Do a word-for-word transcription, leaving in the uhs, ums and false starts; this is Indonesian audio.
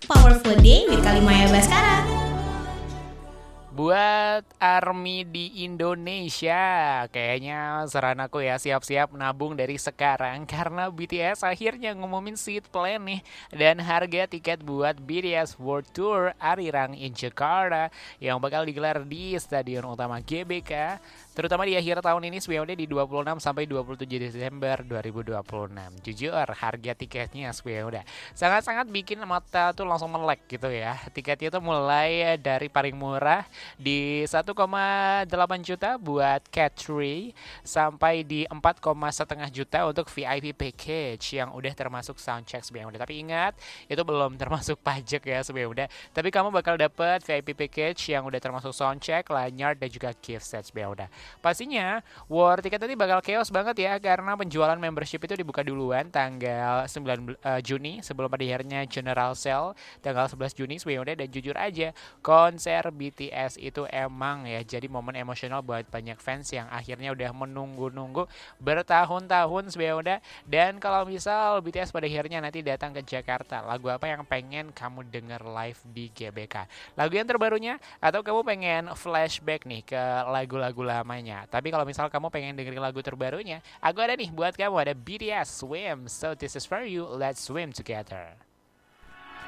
Powerful Day with Kalimaya Baskara. Buat ARMY di Indonesia, kayaknya saran aku ya siap-siap nabung dari sekarang karena B T S akhirnya ngumumin seat plan nih. Dan harga tiket buat B T S World Tour Arirang in Jakarta yang bakal digelar di Stadion Utama G B K, terutama di akhir tahun ini sebenarnya di dua puluh enam sampai dua puluh tujuh Desember dua ribu dua puluh enam. Jujur harga tiketnya sebenarnya sangat-sangat bikin mata tuh langsung melek gitu ya. Tiketnya tuh mulai dari paling murah di satu koma delapan juta buat Cat tiga sampai di empat koma lima juta untuk V I P package yang udah termasuk soundcheck sebenarnya. Tapi ingat, itu belum termasuk pajak ya sebenarnya. Tapi kamu bakal dapat V I P package yang udah termasuk soundcheck, lanyard dan juga gift set sebenarnya. Pastinya war tiket tadi bakal chaos banget ya karena penjualan membership itu dibuka duluan tanggal sembilan Juni sebelum pada akhirnya general sale tanggal sebelas Juni sebenarnya. Dan jujur aja konser B T S itu emang ya jadi momen emosional buat banyak fans yang akhirnya udah menunggu-nunggu bertahun-tahun sebenarnya. Dan kalau misal B T S pada akhirnya nanti datang ke Jakarta, lagu apa yang pengen kamu denger live di G B K? Lagu yang terbarunya atau kamu pengen flashback nih ke lagu-lagu lamanya? Tapi kalau misal kamu pengen dengerin lagu terbarunya, aku ada nih buat kamu, ada B T S Swim. So this is for you, let's swim together.